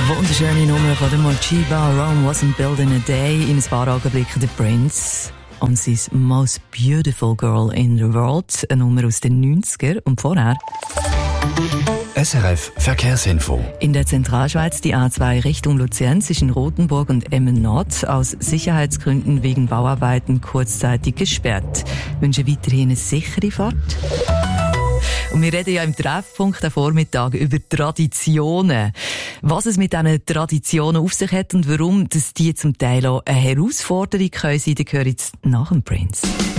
Wunderschöne Nummer von der Mochiba, Rome wasn't built in a day. In ein paar Augenblicken der Prince und sein Most Beautiful Girl in the World. Eine Nummer aus den 90er und vorher SRF Verkehrsinfo. in der Zentralschweiz die A2 Richtung Luzern zwischen Rothenburg und Emmen-Nord aus Sicherheitsgründen wegen Bauarbeiten kurzzeitig gesperrt. Ich wünsche weiterhin eine sichere Fahrt. Und wir reden ja im Treffpunkt am Vormittag über Traditionen. Was es mit diesen Traditionen auf sich hat und warum dass die zum Teil auch eine Herausforderung können sein, das hören jetzt nach dem Prince.